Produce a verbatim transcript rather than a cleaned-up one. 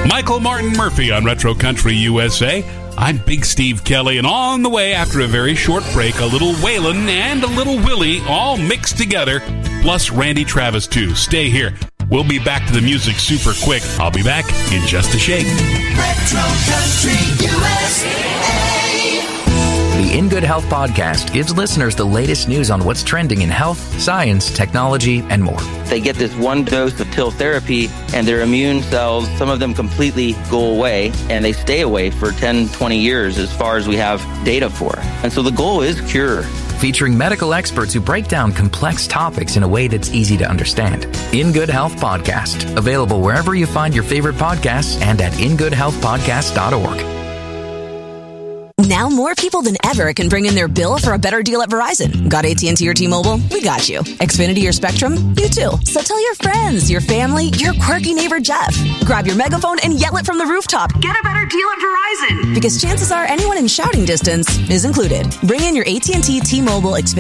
Michael Martin Murphy on Retro Country U S A. I'm Big Steve Kelly, and on the way after a very short break, a little Waylon and a little Willie all mixed together, plus Randy Travis too. Stay here. We'll be back to the music super quick. I'll be back in just a shake. Retro Country U S A. The In Good Health podcast gives listeners the latest news on what's trending in health, science, technology, and more. They get this one dose of TIL therapy, and their immune cells, some of them completely go away, and they stay away for ten, twenty years as far as we have data for. And so the goal is cure. Featuring medical experts who break down complex topics in a way that's easy to understand. In Good Health Podcast. Available wherever you find your favorite podcasts and at in good health podcast dot org. Now more people than ever can bring in their bill for a better deal at Verizon. Got A T and T or T-Mobile? We got you. Xfinity or Spectrum? You too. So tell your friends, your family, your quirky neighbor Jeff. Grab your megaphone and yell it from the rooftop. Get a better deal at Verizon. Because chances are anyone in shouting distance is included. Bring in your A T and T, T-Mobile, Xfinity,